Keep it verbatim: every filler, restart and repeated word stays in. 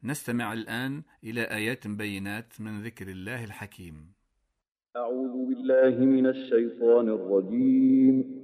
نستمع الآن إلى آيات بينات من ذكر الله الحكيم. أعوذ بالله من الشيطان الرجيم.